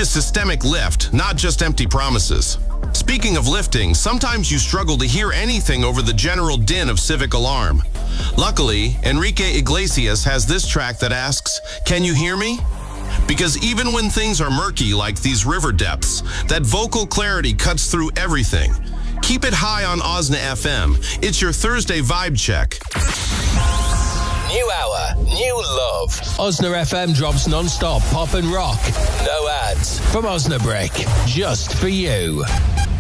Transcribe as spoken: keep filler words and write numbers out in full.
a systemic lift, not just empty promises. Speaking of lifting, sometimes you struggle to hear anything over the general din of civic alarm. Luckily, Enrique Iglesias has this track that asks, "Can you hear me?" Because even when things are murky like these river depths, that vocal clarity cuts through everything. Keep it high on Osna F M. It's your Thursday vibe check. New hour, new love. Osna F M drops non-stop pop and rock. No ads. From Osnabrick, just for you.